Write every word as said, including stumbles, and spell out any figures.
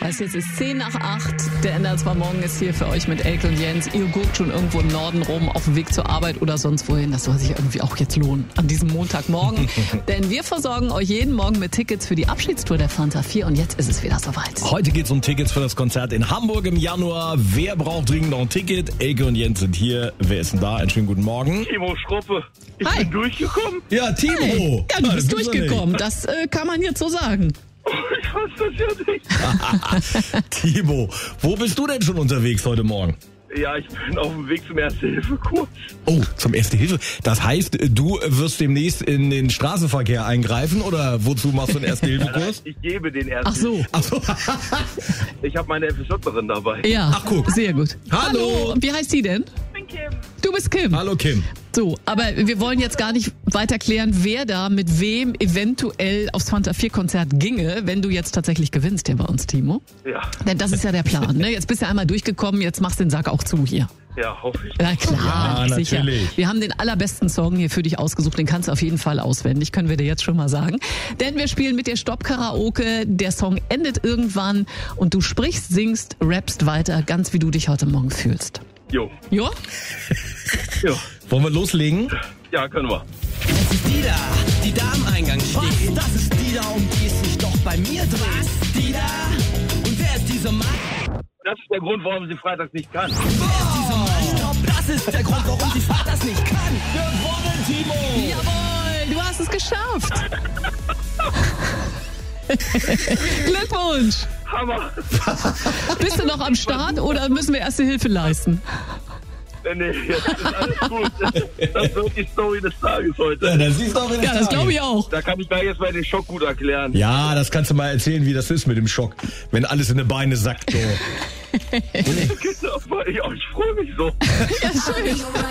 weiß, jetzt ist zehn nach acht. Der N D R zwei Morgen ist hier für euch mit Elke und Jens. Ihr guckt schon irgendwo im Norden rum, auf dem Weg zur Arbeit oder sonst wohin. Das soll sich irgendwie auch jetzt lohnen an diesem Montagmorgen. Denn wir versorgen euch jeden Morgen mit Tickets für die Abschiedstour der Fanta vier. Und jetzt ist es wieder soweit. Heute geht es um Tickets für das Konzert in Hamburg im Januar. Wer braucht dringend noch ein Ticket? Elke und Jens sind hier. Wer ist denn da? Einen schönen guten Morgen. Timo Schruppe. Ich Hi. bin durchgekommen. Ja, Timo. Hey. Ja, du Ah, bist das gibt's doch durchgekommen. Das äh, kann man jetzt so sagen. Ich weiß das ja nicht. nicht. Timo, wo bist du denn schon unterwegs heute Morgen? Ja, ich bin auf dem Weg zum Erste-Hilfe-Kurs. Oh, zum Erste Hilfe. Das heißt, du wirst demnächst in den Straßenverkehr eingreifen oder wozu machst du einen Erste-Hilfe-Kurs? Ich gebe den Ersten. Ach so. Ach so. Ich habe meine FSJlerin dabei. Ja, Ach, guck. sehr gut. Hallo. Und wie heißt sie denn? Ich bin Kim. Du bist Kim. Hallo Kim. So, aber wir wollen jetzt gar nicht weiter klären, wer da mit wem eventuell aufs Fanta vier Konzert ginge, wenn du jetzt tatsächlich gewinnst hier bei uns, Timo. Ja, Denn das ist ja der Plan. Ne? Jetzt bist du einmal durchgekommen, jetzt machst du den Sack auch zu hier. ja, hoffe ich. Na klar, Ja, sicher. natürlich. Wir haben den allerbesten Song hier für dich ausgesucht, den kannst du auf jeden Fall auswendig, können wir dir jetzt schon mal sagen. Denn wir spielen mit dir Stopp-Karaoke, der Song endet irgendwann und du sprichst, singst, rappst weiter, ganz wie du dich heute Morgen fühlst. Jo, Jo? jo. Wollen wir loslegen? Ja, können wir. Es ist die da, die da am Eingang steht. Was? Das ist die da, um die es sich doch bei mir dreht. Was? Die da? Und wer ist dieser Mann? Das ist der Grund, warum sie freitags nicht kann. Wer ist dieser Mann? Ich glaub, das ist der Grund, warum sie Vaters nicht kann. Gewonnen, Timo! Jawohl, du hast es geschafft. Glückwunsch. Hammer. Bist du noch am Start oder müssen wir erste Hilfe leisten? Nee, nee, jetzt ist alles gut. Das wird die Story des Tages Ja, heute. das siehst du auch in Ja, das glaube ich auch. Da kann ich gleich jetzt mal den Schock gut erklären. Ja, das kannst du mal erzählen, wie das ist mit dem Schock, wenn alles in die Beine sackt. So. Ich, ich freue mich so. Ja, schön.